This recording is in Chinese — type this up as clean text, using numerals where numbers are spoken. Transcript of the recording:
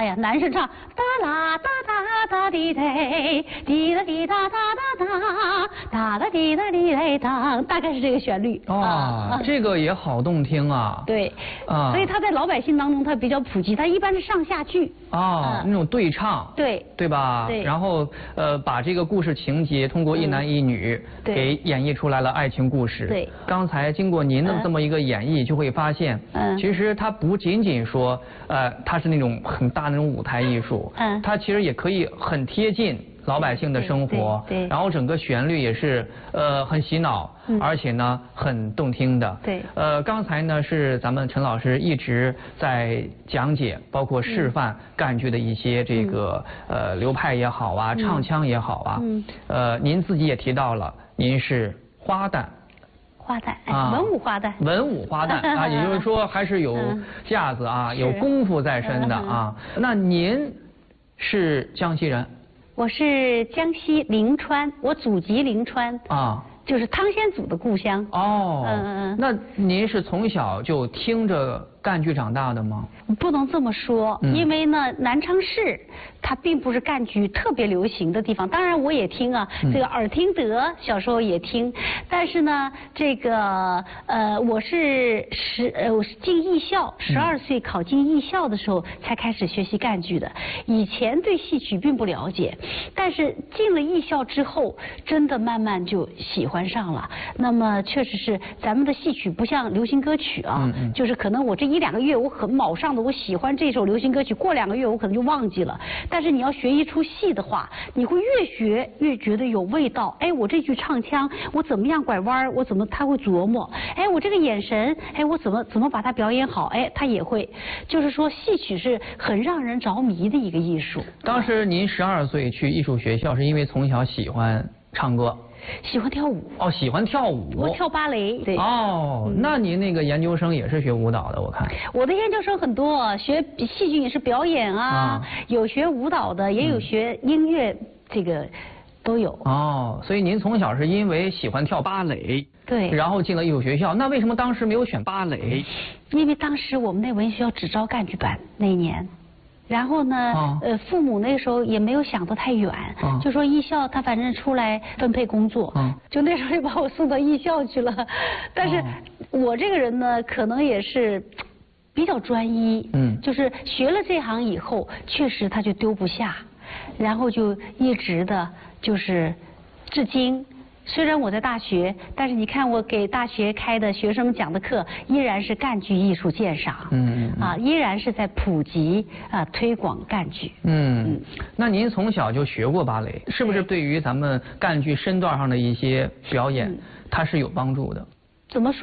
哎呀，男生唱哒啦哒哒哒滴嘞，滴啦滴哒哒哒哒，哒啦滴啦滴嘞哒，大概是这个旋律。 这个也好动听啊。 对，所以他在老百姓当中他比较普及，他一般是上下句。 那种对唱。对吧？ 对。 然后把这个故事情节通过一男一女给演绎出来了爱情故事。 对。 刚才经过您的这么一个演绎，就会发现，其实它不仅仅说它是那种很大那种舞台艺术，它其实也可以很贴近老百姓的生活， 对， 然后整个旋律也是很洗脑，而且呢很动听的。 对。 刚才呢是咱们陈老师一直在讲解，包括示范赣剧的一些这个流派也好啊，唱腔也好啊。您自己也提到了，您是花旦。 花旦，文武花旦。 文武花旦啊，也就是说还是有架子啊，有功夫在身的啊。那您是江西人？ 我是江西临川，我祖籍临川啊，就是汤显祖的故乡。 那您是从小就听着赣剧长大的吗？ 不能这么说，因为呢，南昌市它并不是赣剧特别流行的地方。当然我也听啊，这个耳听得，小时候也听。但是呢，这个我是进艺校，12岁考进艺校的时候才开始学习赣剧的。以前对戏曲并不了解，但是进了艺校之后，真的慢慢就喜欢上了。那么确实是咱们的戏曲不像流行歌曲啊，就是可能我这1-2个月我很卯上的，我喜欢这首流行歌曲，过2个月我可能就忘记了。但是你要学一出戏的话，你会越学越觉得有味道。哎，我这句唱腔，我怎么样拐弯，我怎么他会琢磨。哎，我这个眼神，哎，我怎么把它表演好，哎，他也会。就是说，戏曲是很让人着迷的一个艺术。 当时您12岁去艺术学校，是因为从小喜欢唱歌？ 喜欢跳舞。 喜欢跳舞。 我跳芭蕾。对。 那您那个研究生也是学舞蹈的，我看。 我的研究生很多，学戏剧也是表演啊，有学舞蹈的，也有学音乐，这个都有。 所以您从小是因为喜欢跳芭蕾， 对， 然后进了艺术学校。那为什么当时没有选芭蕾？ 因为当时我们那文学校只招赣剧班那一年。然后呢，父母那时候也没有想得太远，就说艺校他反正出来分配工作，就那时候就把我送到艺校去了。但是我这个人呢，可能也是比较专一，就是学了这行以后，确实他就丢不下，然后就一直的就是至今。虽然我在大学，但是你看我给大学开的学生们讲的课，依然是赣剧艺术鉴赏，依然是在普及推广赣剧。 那您从小就学过芭蕾，是不是对于咱们赣剧身段上的一些表演，它是有帮助的？ 怎么说？